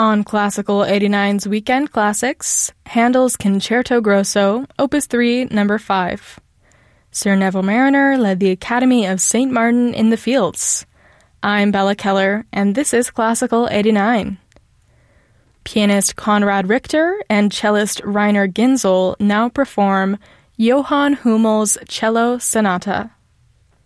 On Classical 89's Weekend Classics, Handel's Concerto Grosso, Opus 3, No. 5. Sir Neville Marriner led the Academy of St. Martin in the Fields. I'm Bella Keller, and this is Classical 89. Pianist Konrad Richter and cellist Rainer Ginzel now perform Johann Hummel's Cello Sonata.